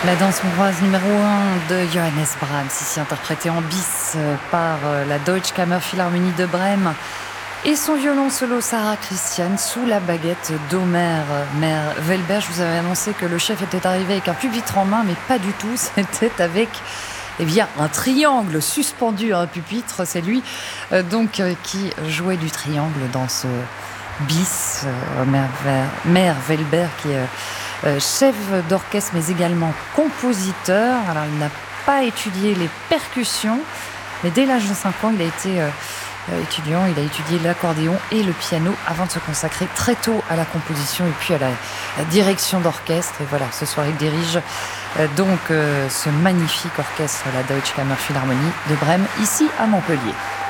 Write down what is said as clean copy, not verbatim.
La danse hongroise numéro 1 de Johannes Brahms, ici interprétée en bis par la Deutsche Kammerphilharmonie de Brême et son violon solo Sarah Christian sous la baguette d'Omer Weilberg. Je vous avais annoncé que le chef était arrivé avec un pupitre en main, mais pas du tout, c'était avec un triangle suspendu à un pupitre. C'est lui qui jouait du triangle dans ce bis. Omer Weilberg qui est chef d'orchestre mais également compositeur. Alors il n'a pas étudié les percussions, mais dès l'âge de 5 ans il a été étudiant, il a étudié l'accordéon et le piano avant de se consacrer très tôt à la composition et puis à la direction d'orchestre. Et voilà, ce soir il dirige ce magnifique orchestre, la Deutsche Kammerphilharmonie de Brême, ici à Montpellier.